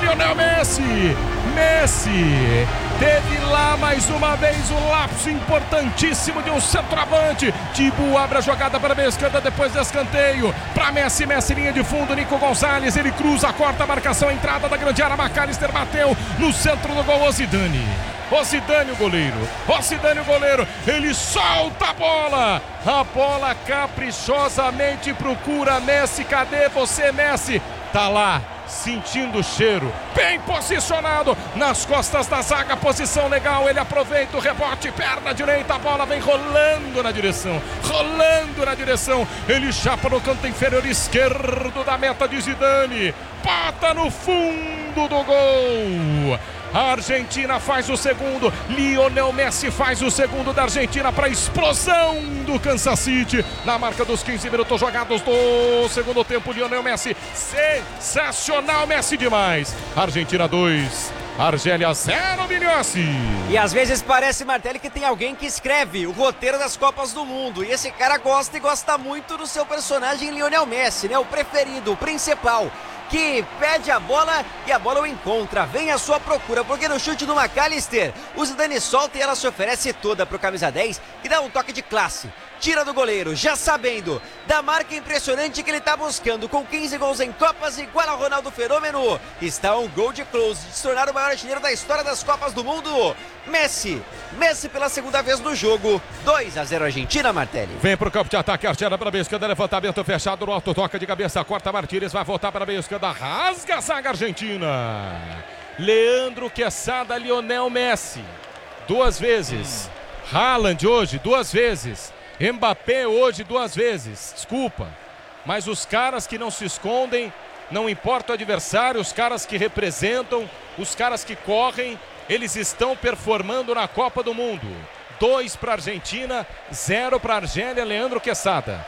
Lionel Messi. Messi teve lá mais uma vez o lapso importantíssimo de um centroavante. Thibaut abre a jogada para a meia esquerda depois do escanteio. Para Messi, Messi linha de fundo, Nico Gonzalez, ele cruza, corta a marcação, entrada da grande área, McAllister bateu no centro do gol, Zidane. O Zidane o goleiro, ele solta a bola caprichosamente procura Messi, cadê você Messi? Tá lá, sentindo o cheiro, bem posicionado nas costas da zaga, posição legal, ele aproveita o rebote, perna direita, a bola vem rolando na direção, ele chapa no canto inferior esquerdo da meta de Zidane, bota no fundo do gol. A Argentina faz o segundo, Lionel Messi faz o segundo da Argentina para a explosão do Kansas City. Na marca dos 15 minutos jogados do segundo tempo, Lionel Messi, sensacional, Messi demais. Argentina 2, Argélia 0, Vinicius. E às vezes parece, Martelli, que tem alguém que escreve o roteiro das Copas do Mundo. E esse cara gosta muito do seu personagem Lionel Messi, né? O preferido, o principal, que pede a bola e a bola o encontra, vem à sua procura, porque no chute do McAllister, o Zidane solta e ela se oferece toda pro camisa 10, que dá um toque de classe, tira do goleiro, já sabendo da marca impressionante que ele tá buscando, com 15 gols em Copas, igual ao Ronaldo Fenômeno, está um gol de close, de se tornar o maior artilheiro da história das Copas do Mundo, Messi pela segunda vez no jogo, 2-0 Argentina, Martelli. Vem pro campo de ataque, Argélia para a meia esquerda, levantamento fechado no alto, toca de cabeça, corta Martínez, vai voltar para a meia esquerda, rasga a zaga argentina. Leandro Quesada, Lionel Messi, 2 vezes. Haaland hoje, 2 vezes. Mbappé hoje 2 vezes. Desculpa, mas os caras que não se escondem, não importa o adversário, os caras que representam, os caras que correm, eles estão performando na Copa do Mundo. 2 para a Argentina, 0 para a Argélia, Leandro Quesada.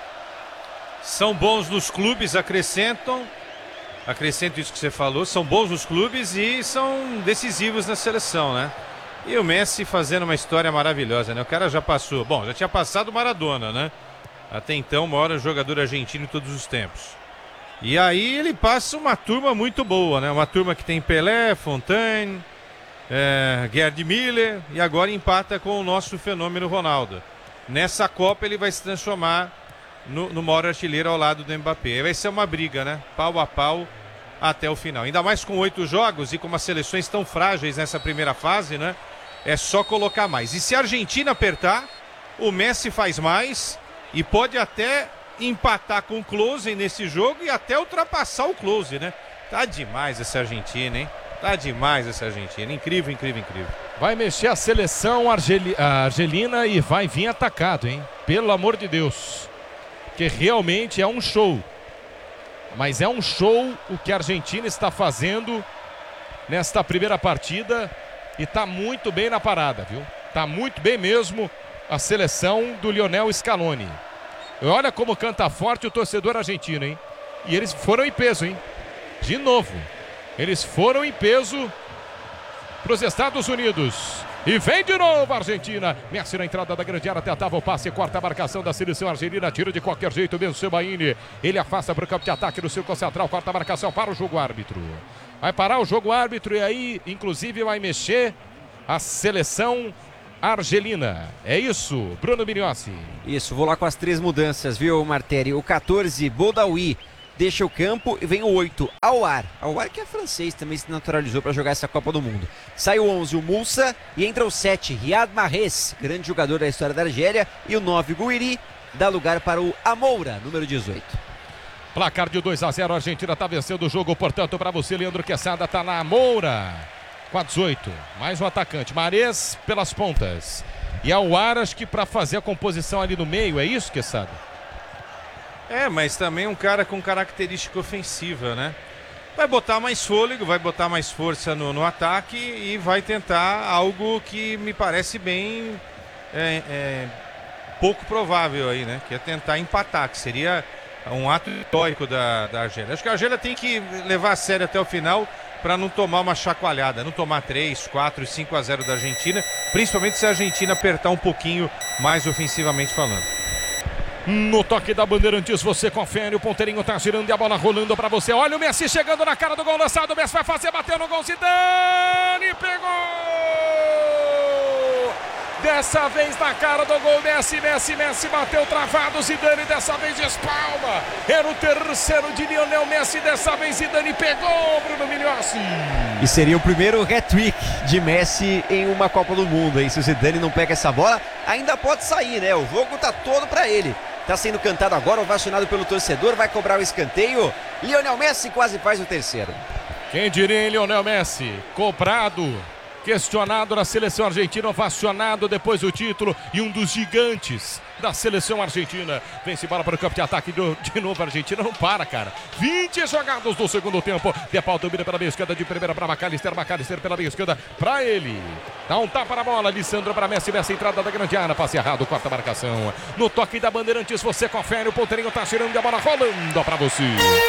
São bons nos clubes, acrescento isso que você falou, são bons nos clubes e são decisivos na seleção, né? E o Messi fazendo uma história maravilhosa, né? O cara já passou, já tinha passado o Maradona, né? Até então, o maior jogador argentino de todos os tempos. E aí ele passa uma turma muito boa, né? Uma turma que tem Pelé, Fontaine, Gerd Müller e agora empata com o nosso fenômeno Ronaldo. Nessa Copa ele vai se transformar no maior artilheiro ao lado do Mbappé. Vai ser uma briga, né? Pau a pau até o final. Ainda mais com 8 jogos e com as seleções tão frágeis nessa primeira fase, né? É só colocar mais. E se a Argentina apertar, o Messi faz mais e pode até empatar com o Klose nesse jogo e até ultrapassar o Klose, né? Tá demais essa Argentina, hein? Tá demais essa Argentina. Incrível, incrível, incrível. Vai mexer a seleção argelina e vai vir atacado, hein? Pelo amor de Deus. Porque realmente é um show. Mas é um show o que a Argentina está fazendo nesta primeira partida e tá muito bem na parada, viu? Tá muito bem mesmo a seleção do Lionel Scaloni. Olha como canta forte o torcedor argentino, hein? E eles foram em peso, hein? De novo. Eles foram em peso para os Estados Unidos. E vem de novo a Argentina. Messi na entrada da grande área, tentava o passe, corta a marcação da seleção argelina, tira de qualquer jeito o Bensebaini. Ele afasta para o campo de ataque no círculo central, corta a marcação para o jogo árbitro. Vai parar o jogo árbitro e aí, inclusive, vai mexer a seleção argelina. É isso, Bruno Mignozzi. Isso, vou lá com as 3 mudanças, viu, Martelli? O 14, Bodaoui, deixa o campo e vem o 8, Aouar. Aouar que é francês, também se naturalizou para jogar essa Copa do Mundo. Sai o 11, o Moussa, e entra o 7, Riyad Mahrez, grande jogador da história da Argélia, e o 9, Gouiri, dá lugar para o Amoura, número 18. Placar de 2-0, a Argentina está vencendo o jogo, portanto, para você, Leandro Quesada, está na Moura, com a 18. Mais um atacante, Mahrez pelas pontas. E Aouar, acho que para fazer a composição ali no meio, é isso, Quesada? Mas também um cara com característica ofensiva, né? Vai botar mais fôlego, vai botar mais força no ataque e vai tentar algo que me parece bem pouco provável aí, né? Que é tentar empatar, que seria um ato histórico da Argélia. Acho que a Argélia tem que levar a sério até o final para não tomar uma chacoalhada, não tomar 3, 4 e 5-0 da Argentina, principalmente se a Argentina apertar um pouquinho mais ofensivamente falando. No toque da Bandeirantes, você confere, o ponteirinho tá girando e a bola rolando pra você. Olha o Messi chegando na cara do gol lançado, o Messi vai fazer, bateu no gol, Zidane, pegou! Dessa vez na cara do gol, Messi bateu travado, Zidane dessa vez espalma. Era o terceiro de Lionel Messi, dessa vez Zidane pegou, Bruno Migliozzi. E seria o primeiro hat-trick de Messi em uma Copa do Mundo, hein? Se o Zidane não pega essa bola, ainda pode sair, né? O jogo tá todo pra ele. Tá sendo cantado agora, ovacionado pelo torcedor, vai cobrar o escanteio. Lionel Messi quase faz o terceiro. Quem diria, hein, Lionel Messi? Cobrado, questionado na seleção argentina, ovacionado depois do título e um dos gigantes da seleção argentina. Vem-se bola para o campo de ataque de novo. A Argentina não para, cara. 20 jogados do segundo tempo. De Paul domina pela meia esquerda, de primeira para McAllister pela meia esquerda para ele. Dá um tapa na bola, Lisandro para Messi, entrada da grande área, passe errado, quarta marcação. No toque da Bandeirantes, você confere, o ponteirinho tá girando e a bola rolando para você.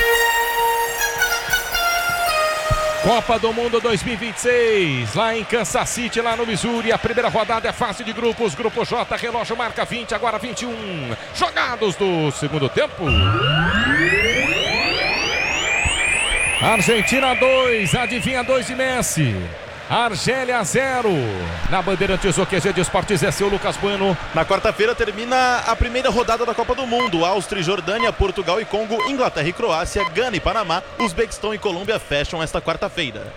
Copa do Mundo 2026, lá em Kansas City, lá no Missouri. A primeira rodada é fase de grupos. Grupo J, relógio marca 20, agora 21. Jogados do segundo tempo. Argentina 2, adivinha 2 de Messi. Argélia 0. Na Bandeirantes, o QG de Esportes é seu Lucas Bueno. Na quarta-feira termina a primeira rodada da Copa do Mundo. Áustria e Jordânia, Portugal e Congo, Inglaterra e Croácia, Gana e Panamá, Uzbequistão e Colômbia fecham esta quarta-feira.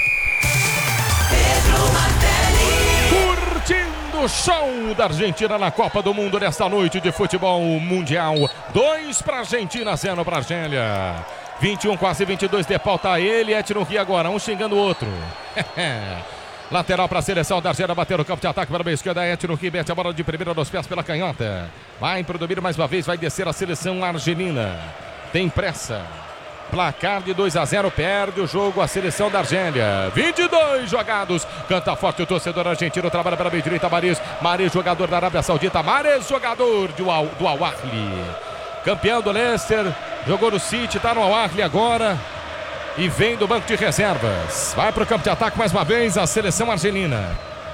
Curtindo o show da Argentina na Copa do Mundo nesta noite de futebol mundial. 2 para a Argentina, 0 para a Argélia. 21, quase 22, de Paul tá ele, Etno agora, um xingando o outro. Lateral para a seleção da Argélia, bateu no campo de ataque para a esquerda, Etno mete a bola de primeira nos pés pela canhota. Vai para o domínio mais uma vez, vai descer a seleção argelina. Tem pressa. Placar de 2-0, perde o jogo a seleção da Argélia. 22 jogados, canta forte o torcedor argentino, trabalha pela meia direita, Mahrez, jogador da Arábia Saudita, Mahrez, jogador do Al Ahly. Campeão do Leicester, jogou no City, tá no Al Ahly agora e vem do banco de reservas. Vai para o campo de ataque mais uma vez a seleção argelina.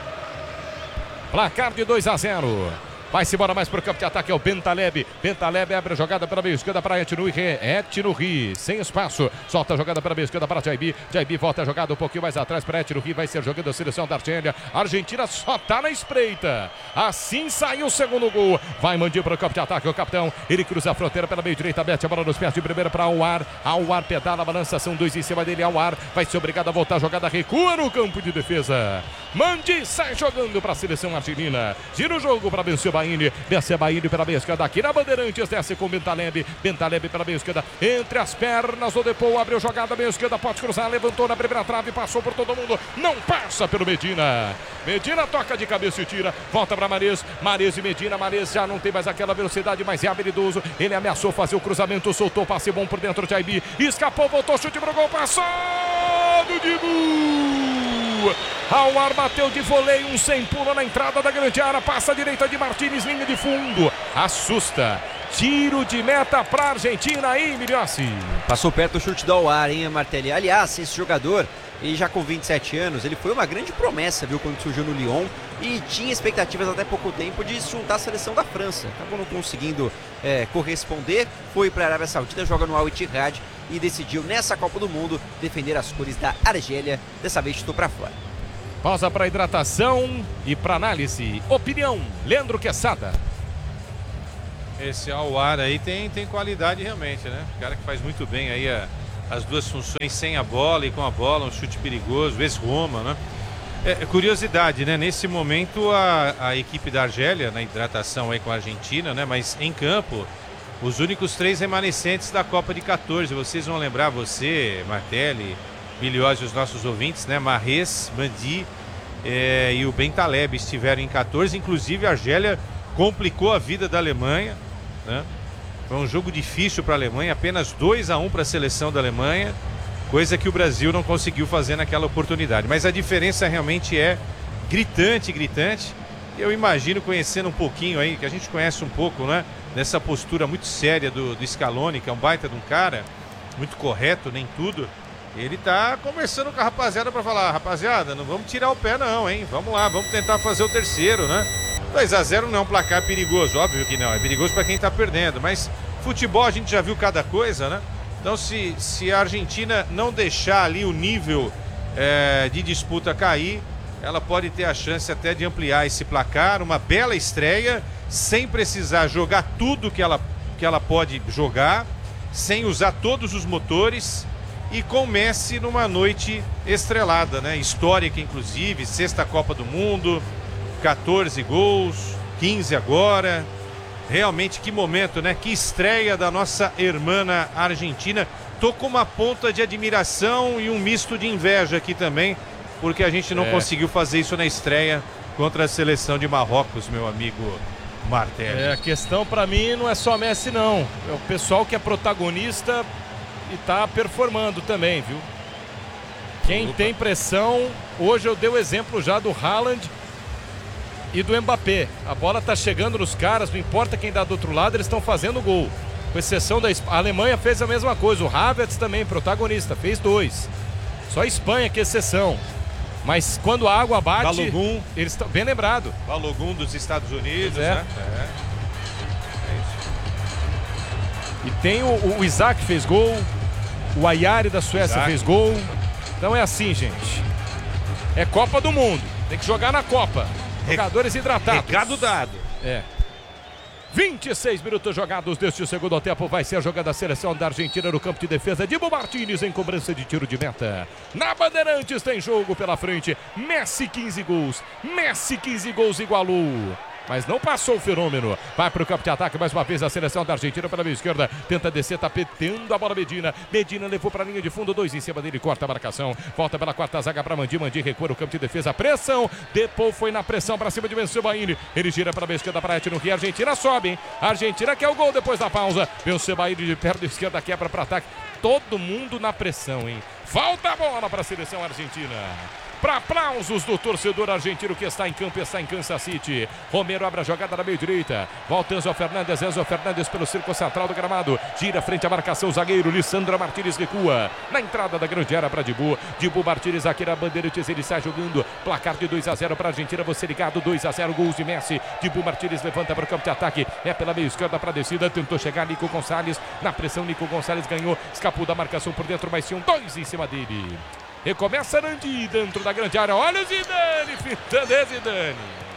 Placar de 2-0. Vai-se embora mais para o campo de ataque, é o Bentaleb. Bentaleb abre a jogada pela meia esquerda para Etno, sem espaço. Solta a jogada pela meia esquerda para Jaibi. Jaibi volta a jogada um pouquinho mais atrás para Etno. Vai ser jogando a seleção da Argélia. A Argentina só tá na espreita. Assim saiu o segundo gol. Vai Mandi para o campo de ataque, o capitão. Ele cruza a fronteira pela meia direita, mete a bola nos pés de primeira para Aouar. Aouar pedala, balança, são 2 em cima dele. Aouar vai ser obrigado a voltar a jogada, recua no campo de defesa. Mandi sai jogando para a seleção argelina. Gira o jogo para Bensebaini. Bensebaini pela meia esquerda, aqui na Bandeirantes, desce com Bentaleb. Bentaleb pela meia esquerda, entre as pernas, o Depou abriu jogada, meia esquerda, pode cruzar, levantou na primeira trave, passou por todo mundo, não passa pelo Medina. Medina toca de cabeça e tira, volta para Mahrez. Mahrez e Medina, Mahrez já não tem mais aquela velocidade, mas é habilidoso. Ele ameaçou fazer o cruzamento, soltou, passe bom por dentro de Jaibi, escapou, voltou, chute pro gol, passou do Dibu. Aouar bateu de voleio, um sem pulo na entrada da grande área, passa a direita de Martínez, linha de fundo, assusta. Tiro de meta para a Argentina aí, Migliozzi. Passou perto o chute do Aouar, hein, Martelli? Aliás, esse jogador, ele já com 27 anos, ele foi uma grande promessa, viu, quando surgiu no Lyon e tinha expectativas até pouco tempo de se juntar à seleção da França. Acabou não conseguindo corresponder, foi para a Arábia Saudita, joga no Al Ittihad e decidiu nessa Copa do Mundo defender as cores da Argélia. Dessa vez chutou para fora. Pausa para hidratação e para análise. Opinião, Leandro Quesada. Esse Aouar aí tem qualidade realmente, né? O cara que faz muito bem aí as duas funções sem a bola e com a bola, um chute perigoso, ex-Roma, né? Curiosidade, né? Nesse momento a equipe da Argélia, na hidratação aí com a Argentina, né? Mas em campo, os únicos 3 remanescentes da Copa de 14. Vocês vão lembrar, você, Martelli, Migliozzi e os nossos ouvintes, né? Mahrez, Mandi e o Bentaleb estiveram em 14. Inclusive a Argélia complicou a vida da Alemanha, né? Foi um jogo difícil para a Alemanha, apenas 2-1 para a seleção da Alemanha, coisa que o Brasil não conseguiu fazer naquela oportunidade. Mas a diferença realmente é gritante. Eu imagino, conhecendo um pouquinho aí, que a gente conhece um pouco, né? Nessa postura muito séria do Scaloni, que é um baita de um cara, muito correto, nem tudo. Ele tá conversando com a rapaziada para falar, rapaziada, não vamos tirar o pé não, hein? Vamos lá, vamos tentar fazer o terceiro, né? 2-0 não é um placar perigoso, óbvio que não. É perigoso para quem está perdendo, mas futebol a gente já viu cada coisa, né? Então se a Argentina não deixar ali o nível de disputa cair, ela pode ter a chance até de ampliar esse placar. Uma bela estreia, sem precisar jogar tudo que ela pode jogar, sem usar todos os motores, e com Messi numa noite estrelada, né? Histórica, inclusive, 6ª Copa do Mundo, 14 gols, 15 agora. Realmente que momento, né? Que estreia da nossa irmã Argentina. Tô com uma ponta de admiração e um misto de inveja aqui também, porque a gente não conseguiu fazer isso na estreia contra a seleção de Marrocos, meu amigo Martelli. A questão para mim não é só Messi, não. É o pessoal que é protagonista e tá performando também, viu? Quem tem pressão, hoje eu dei o exemplo já do Haaland e do Mbappé. A bola tá chegando nos caras, não importa quem dá do outro lado, eles estão fazendo gol. Com exceção da Espanha. A Alemanha fez a mesma coisa, o Havertz também, protagonista, fez 2. Só a Espanha que é exceção. Mas quando a água bate, Balogun, eles estão bem lembrado. Balogun dos Estados Unidos, né? É isso. E tem o Isaac fez gol, o Ayari da Suécia fez gol. Então é assim, gente. É Copa do Mundo, tem que jogar na Copa. Jogadores hidratados. Recado dado. 26 minutos jogados deste segundo tempo. Vai ser a jogada da seleção da Argentina no campo de defesa. Dibu Martínez em cobrança de tiro de meta. Na Bandeirantes tem jogo pela frente. Messi 15 gols. Messi 15 gols igualou. Mas não passou o fenômeno. Vai para o campo de ataque mais uma vez a seleção da Argentina pela meia esquerda. Tenta descer, tá petendo a bola Medina. Medina levou para a linha de fundo, 2 em cima dele, corta a marcação. Volta pela quarta zaga para Mandi. Mandi recua no campo de defesa. Pressão. Depou foi na pressão para cima de Bensebaini. Ele gira para a meia esquerda para no Rio. A Argentina sobe, hein? A Argentina quer o gol depois da pausa. Bensebaini de perna esquerda quebra para ataque. Todo mundo na pressão, hein? Falta a bola para a seleção argentina. Para aplausos do torcedor argentino que está em campo, está em Kansas City. Romero abre a jogada na meia direita. Volta Enzo Fernandes pelo círculo central do gramado. Gira frente à marcação, zagueiro Lisandro Martínez recua. Na entrada da grande área para Dibu. Dibu Martínez aqui na Bandeirantes, ele sai jogando. Placar de 2-0 para a Argentina, você ligado, 2-0, gols de Messi. Dibu Martínez levanta para o campo de ataque. É pela meia esquerda para a descida, tentou chegar Nico Gonçalves. Na pressão, Nico Gonçalves ganhou. Escapou da marcação por dentro, mas tinham 2 em cima dele. Recomeça Nandi dentro da grande área. Olha o Zidane fintando.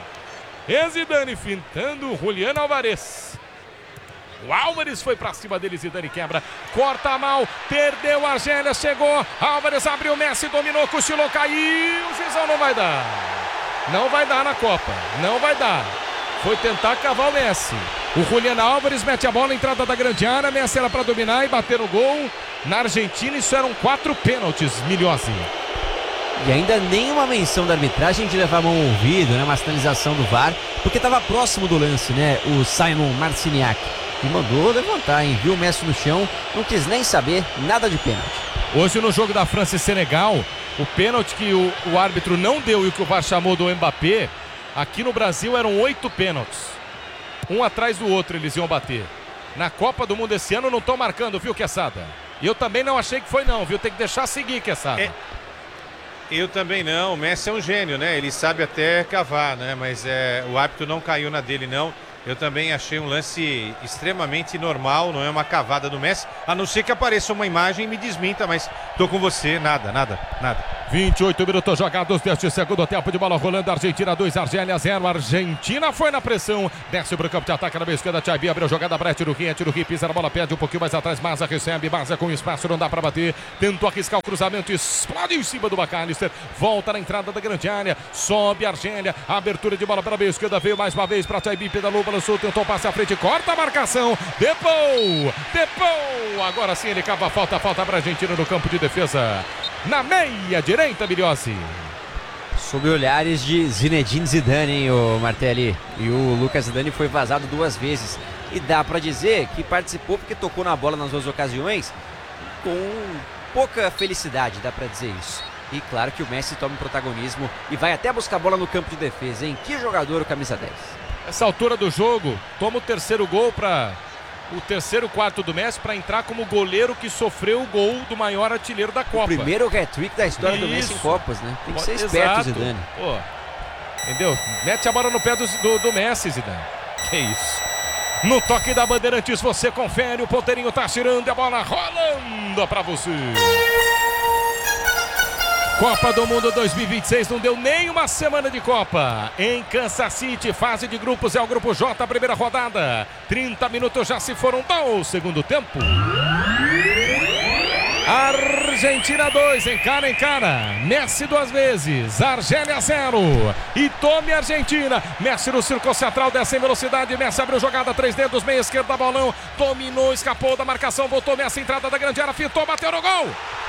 Zidane fintando o Julián Álvarez. O Álvarez foi pra cima dele. Zidane quebra. Corta mal. Perdeu a Argélia. Chegou. Álvarez abriu. Messi dominou. Cochilou. Caiu. O juizão não vai dar. Não vai dar na Copa. Não vai dar. Foi tentar cavar o Messi. O Julián Álvarez mete a bola na entrada da grande área. Messi era para dominar e bater no gol. Na Argentina isso eram 4 pênaltis, Milhozzi. E ainda nenhuma menção da arbitragem de levar a mão ao ouvido, né? Uma sinalização do VAR, porque estava próximo do lance, né? O Simon Marciniak. E mandou levantar, hein? Viu o Messi no chão, não quis nem saber nada de pênalti. Hoje no jogo da França e Senegal, o pênalti que o árbitro não deu e o que o VAR chamou do Mbappé, aqui no Brasil eram 8 pênaltis. Um atrás do outro eles iam bater. Na Copa do Mundo esse ano não estão marcando, viu, Quesada? E eu também não achei que foi não, viu? Tem que deixar seguir, Quesada. Eu também não. O Messi é um gênio, né? Ele sabe até cavar, né? Mas o árbitro não caiu na dele, não. Eu também achei um lance extremamente normal, não é uma cavada do Messi, a não ser que apareça uma imagem e me desminta, mas tô com você, nada. 28 minutos jogados deste segundo tempo de bola rolando. Argentina 2, Argélia 0. Argentina foi na pressão, desce para o campo de ataque na meia esquerda. Tchaibi abriu a jogada para Tiruquim pisa na bola, perde um pouquinho mais atrás. Maza recebe, Maza com espaço, não dá para bater. Tentou arriscar o cruzamento, explode em cima do McAllister. Volta na entrada da grande área, sobe a Argélia. Abertura de bola para a meia esquerda, veio mais uma vez para Tchaibi, pedalou, balançou, tentou passe à frente, corta a marcação. Depou. Agora sim ele cava a falta para a Argentina no campo de defesa. Na meia direita, Milhozzi. Sob olhares de Zinedine Zidane, hein, o Martelli. E o Lucas Zidane foi vazado 2 vezes. E dá pra dizer que participou porque tocou na bola nas 2 ocasiões com pouca felicidade, dá pra dizer isso. E claro que o Messi toma o protagonismo e vai até buscar a bola no campo de defesa, hein? Que jogador o camisa 10. Essa altura do jogo, toma o terceiro gol para o terceiro quarto do Messi para entrar como goleiro que sofreu o gol do maior artilheiro da Copa. O primeiro hat-trick da história do Messi em Copas, né? Tem que ser esperto, Zidane. Pô, Entendeu? Mete a bola no pé do Messi, Zidane. Que isso. No toque da Bandeirantes, você confere. O ponteirinho tá girando, a bola rolando pra você. Copa do Mundo 2026, não deu nem uma semana de Copa. Em Kansas City, fase de grupos, é o grupo J, primeira rodada. 30 minutos já se foram do segundo tempo. Argentina 2, encara. Messi 2 vezes, Argélia 0. E tome Argentina. Messi no círculo central, desce em velocidade. Messi abriu jogada, 3 dedos, meia esquerda, bolão. Dominou, escapou da marcação, voltou Messi, entrada da grande área, fitou, bateu no gol.